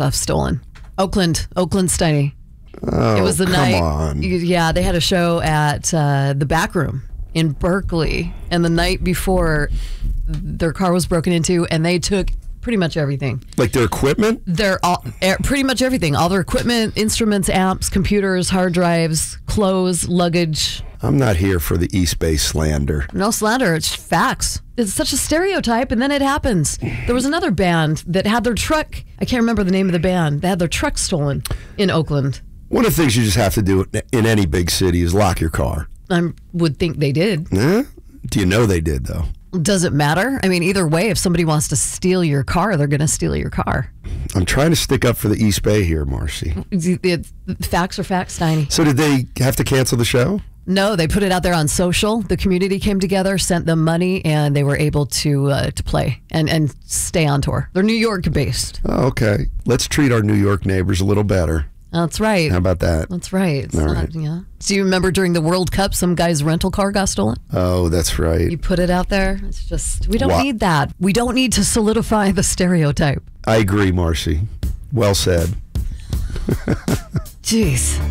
stuff stolen. Oakland, Steiny. Oh, it was the come night. on. Yeah, they had a show at the Back Room in Berkeley, and the night before, their car was broken into, and they took pretty much everything. Like their equipment? Pretty much everything. All their equipment, instruments, amps, computers, hard drives, clothes, luggage. I'm not here for the East Bay slander. No slander, it's facts. It's such a stereotype, and then it happens. There was another band that had their truck, I can't remember the name of the band, they had their truck stolen in Oakland. One of the things you just have to do in any big city is lock your car. I would think they did. Huh? Do you know they did, though? Does it matter? I mean, either way, if somebody wants to steal your car, they're going to steal your car. I'm trying to stick up for the East Bay here, Marcy. Facts are facts, Steiny. So did they have to cancel the show? No, they put it out there on social. The community came together, sent them money, and they were able to play and stay on tour. They're New York based. Oh, okay. Let's treat our New York neighbors a little better. That's right. How about that? That's right. All right. Yeah. Do you remember during the World Cup, some guy's rental car got stolen? Oh, that's right. You put it out there. It's just, we don't need that. We don't need to solidify the stereotype. I agree, Marcy. Well said. Jeez.